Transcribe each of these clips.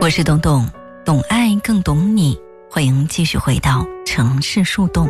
我是董董，懂爱更懂你，欢迎继续回到城市树洞。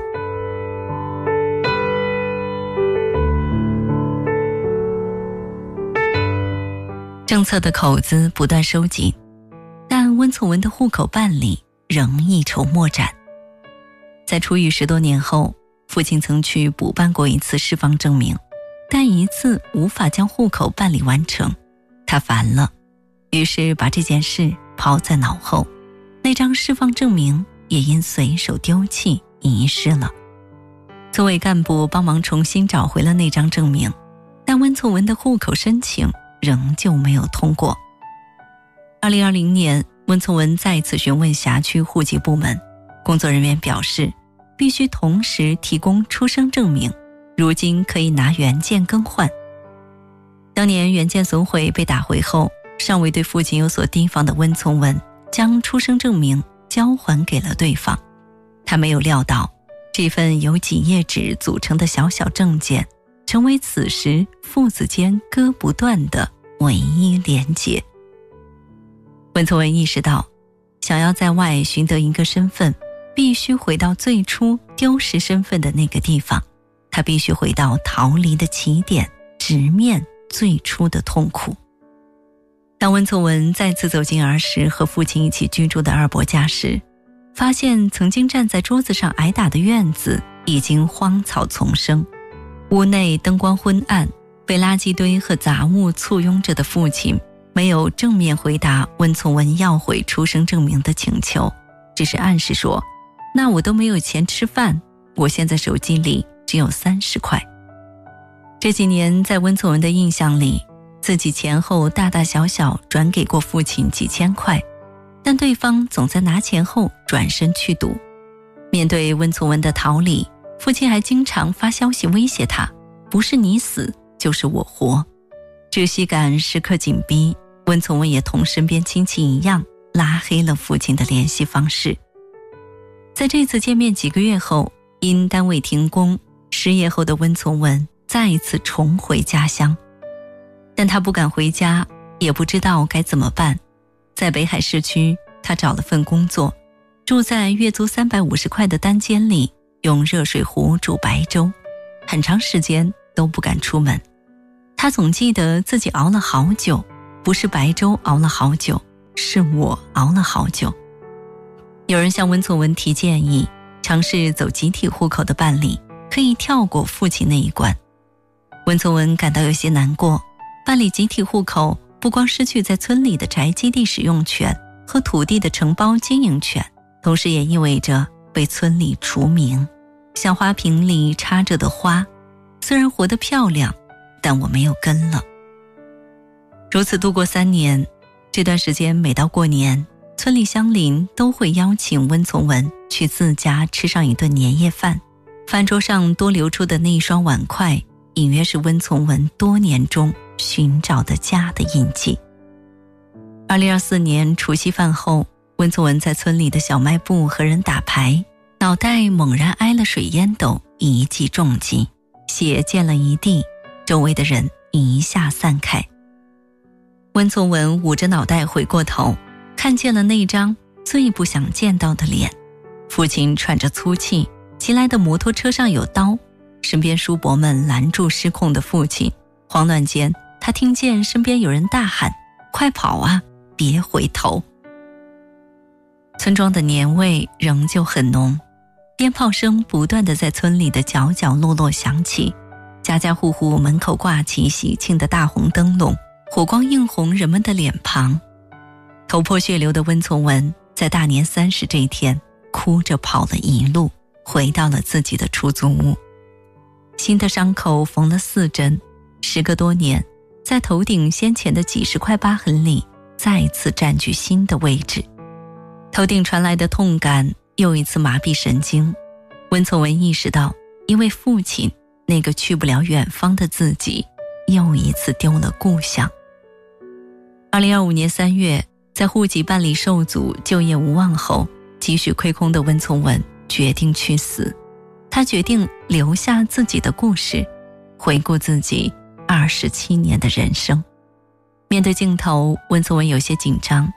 政策的口子不断收紧，但温从文的户口办理仍一筹莫展。在出狱10多年后，父亲曾去补办过一次释放证明，但一次无法将户口办理完成，他烦了，于是把这件事抛在脑后，那张释放证明也因随手丢弃遗失了。村委干部帮忙重新找回了那张证明，但温从文的户口申请仍旧没有通过。2020年，温从文再次询问辖区户籍部门，工作人员表示必须同时提供出生证明，如今可以拿原件更换。当年原件损毁被打回后，尚未对父亲有所提防的温从文将出生证明交还给了对方。他没有料到，这份由几页纸组成的小小证件成为此时父子间割不断的唯一连结。温从文意识到，想要在外寻得一个身份，必须回到最初丢失身份的那个地方，他必须回到逃离的起点，直面最初的痛苦。当温从文再次走进儿时和父亲一起居住的二伯家时，发现曾经站在桌子上挨打的院子已经荒草丛生，屋内灯光昏暗，被垃圾堆和杂物簇拥着的父亲没有正面回答温从文要回出生证明的请求，只是暗示说，那我都没有钱吃饭，我现在手机里只有30块。这几年在温从文的印象里，自己前后大大小小转给过父亲几千块，但对方总在拿钱后转身去赌。面对温从文的逃离，父亲还经常发消息威胁他，不是你死就是我活。窒息感时刻紧逼，温从文也同身边亲戚一样拉黑了父亲的联系方式。在这次见面几个月后，因单位停工，失业后的温从文再一次重回家乡，但他不敢回家，也不知道该怎么办。在北海市区，他找了份工作，住在月租350块的单间里，用热水壶煮白粥，很长时间都不敢出门。他总记得自己熬了好久，不是白粥熬了好久，是我熬了好久。有人向温从文提建议，尝试走集体户口的办理，可以跳过父亲那一关。温从文感到有些难过，办理集体户口不光失去在村里的宅基地使用权和土地的承包经营权，同时也意味着被村里除名。像花瓶里插着的花，虽然活得漂亮，但我没有根了。如此度过3年，这段时间每到过年，村里乡邻都会邀请温从文去自家吃上一顿年夜饭，饭桌上多流出的那一双碗筷，隐约是温从文多年中寻找的家的印记。2024年除夕饭后，温从文在村里的小卖部和人打牌，脑袋猛然挨了水烟斗一记重击，血溅了一地，周围的人一下散开。温从文捂着脑袋回过头，看见了那张最不想见到的脸。父亲喘着粗气，骑来的摩托车上有刀，身边叔伯们拦住失控的父亲。慌乱间，他听见身边有人大喊，快跑啊，别回头。村庄的年味仍旧很浓，鞭炮声不断地在村里的角角落落响起，家家户户门口挂起喜庆的大红灯笼，火光映红人们的脸庞。头破血流的温从文在大年30这一天哭着跑了一路，回到了自己的出租屋。新的伤口缝了4针，时隔多年，在头顶先前的几10块疤痕里再次占据新的位置。头顶传来的痛感又一次麻痹神经，温从文意识到，因为父亲，那个去不了远方的自己又一次丢了故乡。2025年3月，在户籍办理受阻、就业无望后，积蓄亏空的温从文决定去死。他决定留下自己的故事，回顾自己27年的人生。面对镜头，温从文有些紧张，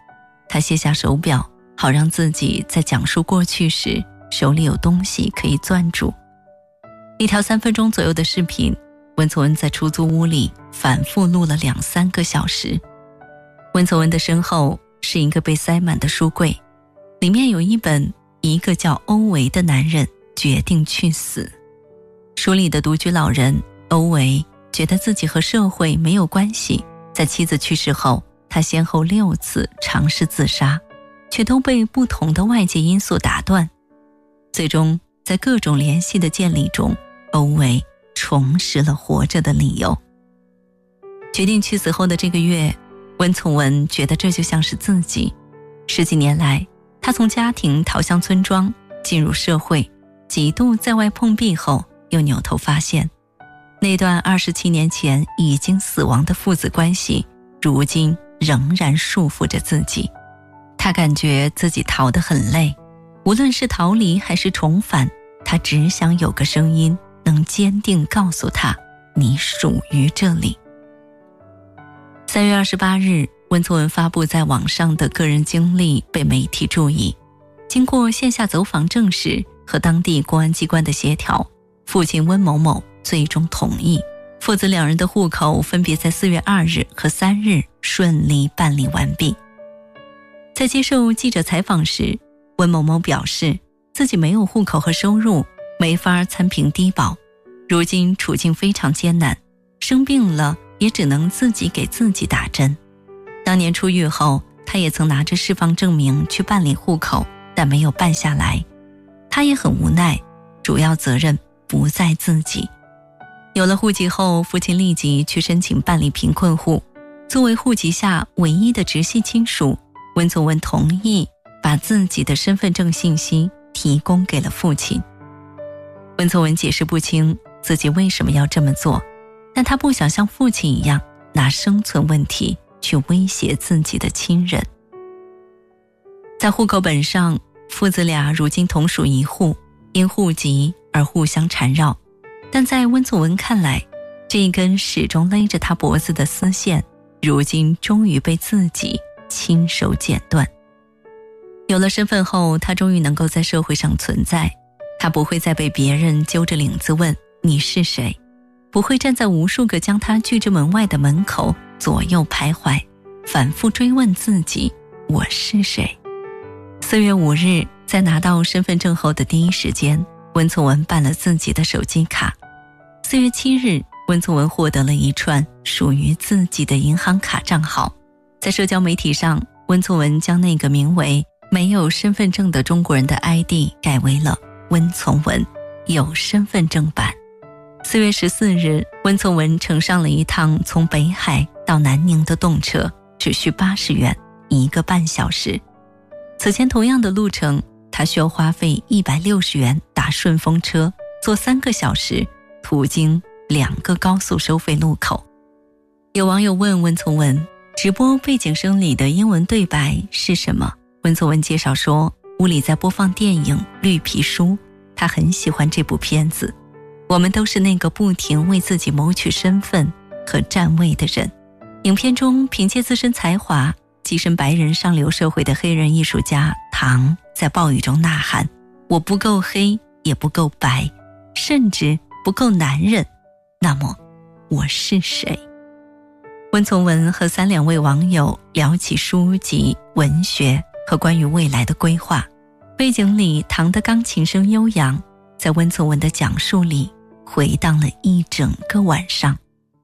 他卸下手表，好让自己在讲述过去时手里有东西可以攥住。一条3分钟左右的视频，温从文在出租屋里反复录了2-3个小时。温从文的身后是一个被塞满的书柜，里面有一本《一个叫欧维的男人决定去死》。书里的独居老人欧维觉得自己和社会没有关系，在妻子去世后，他先后6次尝试自杀，却都被不同的外界因素打断。最终在各种联系的建立中，欧维重拾了活着的理由。决定去死后的这个月，温从文觉得这就像是自己。10几年来，他从家庭逃向村庄，进入社会，几度在外碰壁后，又扭头发现那段27年前已经死亡的父子关系，如今仍然束缚着自己。他感觉自己逃得很累，无论是逃离还是重返，他只想有个声音能坚定告诉他，你属于这里。3月28日，温从文发布在网上的个人经历被媒体注意。经过线下走访证实和当地公安机关的协调，父亲温某某最终同意，父子2人的户口分别在4月2日和3日顺利办理完毕。在接受记者采访时，温某某表示自己没有户口和收入，没法参评低保，如今处境非常艰难，生病了也只能自己给自己打针。当年出狱后，他也曾拿着释放证明去办理户口，但没有办下来。他也很无奈，主要责任不在自己。有了户籍后，父亲立即去申请办理贫困户。作为户籍下唯一的直系亲属，温从文同意把自己的身份证信息提供给了父亲。温从文解释不清自己为什么要这么做，但他不想像父亲一样拿生存问题去威胁自己的亲人。在户口本上，父子俩如今同属一户，因户籍而互相缠绕，但在温从文看来，这一根始终勒着他脖子的丝线，如今终于被自己亲手剪断。有了身份后，他终于能够在社会上存在，他不会再被别人揪着领子问你是谁，不会站在无数个将他拒之门外的门口左右徘徊，反复追问自己我是谁。4月5日，在拿到身份证后的第一时间，温从文办了自己的手机卡。4月7日，温从文获得了一串属于自己的银行卡账号。在社交媒体上，温从文将那个名为没有身份证的中国人的 ID 改为了温从文有身份证版。4月14日，温从文乘上了一趟从北海到南宁的动车，只需80元，1个半小时。此前同样的路程，他需要花费160元打顺风车，坐3个小时，途经2个高速收费路口。有网友问温从文，直播背景声里的英文对白是什么？温从文介绍说，屋里在播放电影《绿皮书》，他很喜欢这部片子。我们都是那个不停为自己谋取身份和站位的人。影片中凭借自身才华跻身白人上流社会的黑人艺术家唐在暴雨中呐喊，我不够黑，也不够白，甚至不够男人，那么我是谁？温从文和3、2位网友聊起书籍、文学和关于未来的规划。背景里唐的钢琴声悠扬，在温从文的讲述里回荡了一整个晚上。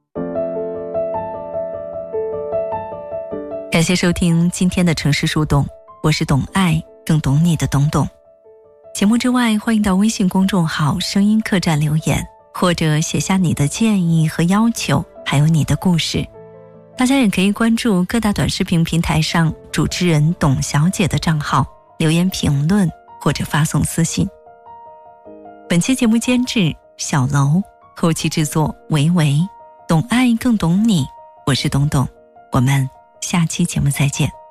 感谢收听今天的城市树洞，我是懂爱更懂你的懂懂。节目之外，欢迎到微信公众号声音客栈留言，或者写下你的建议和要求，还有你的故事。大家也可以关注各大短视频平台上主持人董小姐的账号，留言评论或者发送私信。本期节目监制小楼，后期制作维维，懂爱更懂你，我是董董，我们下期节目再见。